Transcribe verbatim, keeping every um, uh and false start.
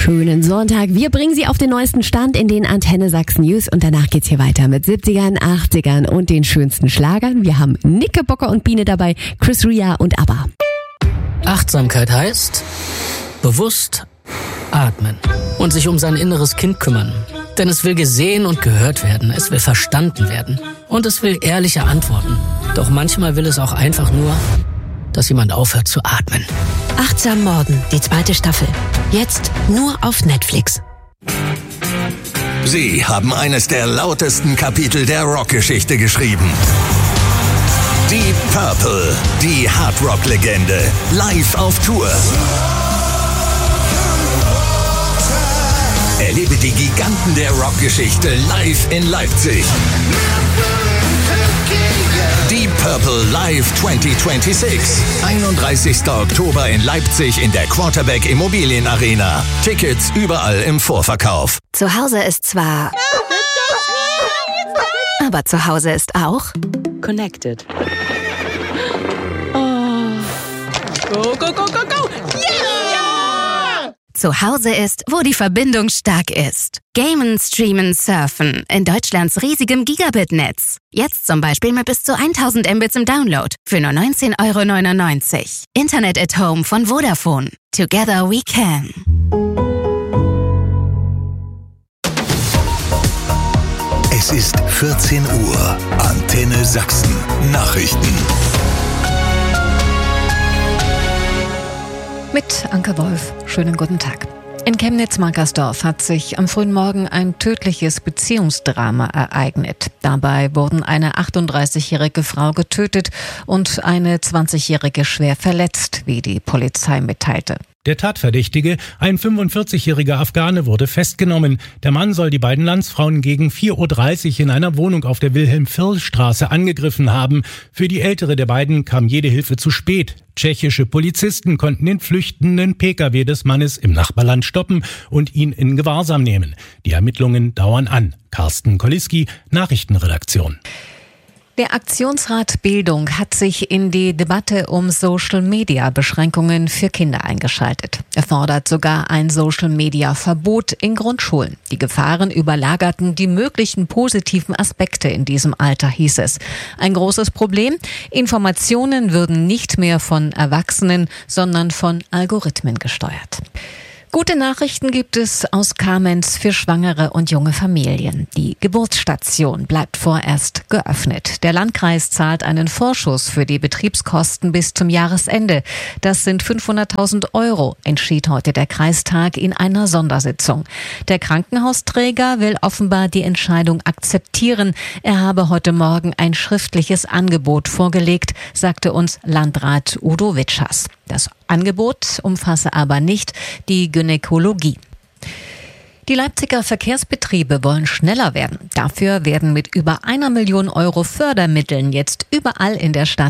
Schönen Sonntag. Wir bringen Sie auf den neuesten Stand in den Antenne Sachsen News und danach geht's hier weiter mit siebzigern, achtzigern und den schönsten Schlagern. Wir haben Knickerbocker und Biene dabei, Chris Rea und ABBA. Achtsamkeit heißt bewusst atmen und sich um sein inneres Kind kümmern. Denn es will gesehen und gehört werden, es will verstanden werden und es will ehrliche Antworten. Doch manchmal will es auch einfach nur, dass jemand aufhört zu atmen. Achtsam Morden, die zweite Staffel. Jetzt nur auf Netflix. Sie haben eines der lautesten Kapitel der Rockgeschichte geschrieben. Deep Purple, die Hardrock-Legende, live auf Tour. Erlebe die Giganten der Rockgeschichte live in Leipzig. Deep Purple Live zwanzig sechsundzwanzig. einunddreißigster Oktober in Leipzig in der Quarterback Immobilien Arena. Tickets überall im Vorverkauf. Zu Hause ist zwar... aber zu Hause ist auch... Connected. Oh. Go, go, go, go, go! Yeah! Zu Hause ist, wo die Verbindung stark ist. Gamen, streamen, surfen in Deutschlands riesigem Gigabit-Netz. Jetzt zum Beispiel mit bis zu tausend Mbits im Download für nur neunzehn Euro neunundneunzig. Internet at Home von Vodafone. Together we can. Es ist vierzehn Uhr. Antenne Sachsen. Nachrichten. Mit Anke Wolf. Schönen guten Tag. In Chemnitz-Markersdorf hat sich am frühen Morgen ein tödliches Beziehungsdrama ereignet. Dabei wurden eine achtunddreißigjährige Frau getötet und eine zwanzigjährige schwer verletzt, wie die Polizei mitteilte. Der Tatverdächtige, ein fünfundvierzigjähriger Afghane, wurde festgenommen. Der Mann soll die beiden Landsfrauen gegen vier Uhr dreißig in einer Wohnung auf der Wilhelm-Firl-Straße angegriffen haben. Für die ältere der beiden kam jede Hilfe zu spät. Tschechische Polizisten konnten den flüchtenden Pkw des Mannes im Nachbarland stoppen und ihn in Gewahrsam nehmen. Die Ermittlungen dauern an. Carsten Koliski, Nachrichtenredaktion. Der Aktionsrat Bildung hat sich in die Debatte um Social-Media-Beschränkungen für Kinder eingeschaltet. Er fordert sogar ein Social-Media-Verbot in Grundschulen. Die Gefahren überlagerten die möglichen positiven Aspekte in diesem Alter, hieß es. Ein großes Problem: Informationen würden nicht mehr von Erwachsenen, sondern von Algorithmen gesteuert. Gute Nachrichten gibt es aus Kamenz für schwangere und junge Familien. Die Geburtsstation bleibt vorerst geöffnet. Der Landkreis zahlt einen Vorschuss für die Betriebskosten bis zum Jahresende. Das sind fünfhunderttausend Euro, entschied heute der Kreistag in einer Sondersitzung. Der Krankenhausträger will offenbar die Entscheidung akzeptieren. Er habe heute Morgen ein schriftliches Angebot vorgelegt, sagte uns Landrat Udo Witschers. Das Angebot umfasse aber nicht die Gynäkologie. Die Leipziger Verkehrsbetriebe wollen schneller werden. Dafür werden mit über einer Million Euro Fördermitteln jetzt überall in der Stadt